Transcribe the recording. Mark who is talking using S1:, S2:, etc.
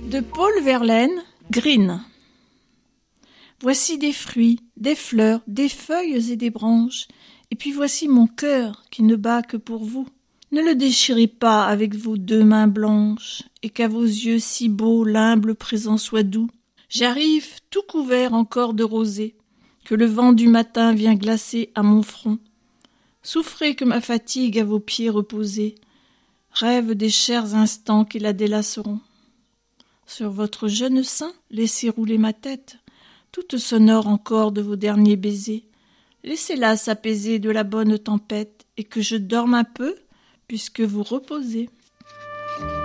S1: De Paul Verlaine, Green. Voici des fruits, des fleurs, des feuilles et des branches, et puis voici mon cœur qui ne bat que pour vous. Ne le déchirez pas avec vos 2 mains blanches, et qu'à vos yeux si beaux l'humble présent soit doux. J'arrive tout couvert encore de rosée, que le vent du matin vient glacer à mon front. Souffrez que ma fatigue à vos pieds reposés rêve des chers instants qui la délaceront. Sur votre jeune sein, laissez rouler ma tête, toute sonore encore de vos derniers baisers. Laissez-la s'apaiser de la bonne tempête, et que je dorme un peu, puisque vous reposez.